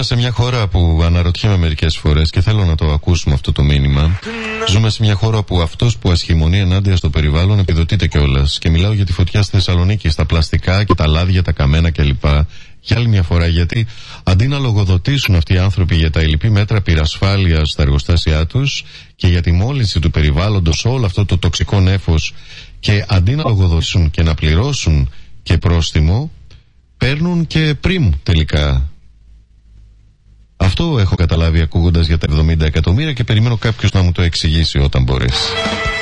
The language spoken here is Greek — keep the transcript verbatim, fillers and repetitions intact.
σε μια χώρα που αναρωτιέμαι μερικές φορές και θέλω να το ακούσουμε αυτό το μήνυμα. Ζούμε σε μια χώρα που αυτός που ασχημονεί ενάντια στο περιβάλλον επιδοτείται κιόλας. Και μιλάω για τη φωτιά στη Θεσσαλονίκη, στα πλαστικά και τα λάδια, τα καμένα κλπ. Για άλλη μια φορά, γιατί αντί να λογοδοτήσουν αυτοί οι άνθρωποι για τα ελλειπή μέτρα πυρασφάλειας στα εργοστάσια τους και για τη μόλυνση του περιβάλλοντος, όλο αυτό το τοξικό νέφος, και αντί να λογοδοτήσουν και να πληρώσουν και πρόστιμο, παίρνουν και πριμ τελικά. Αυτό έχω καταλάβει ακούγοντας για τα εβδομήντα εκατομμύρια και περιμένω κάποιος να μου το εξηγήσει όταν μπορέσει.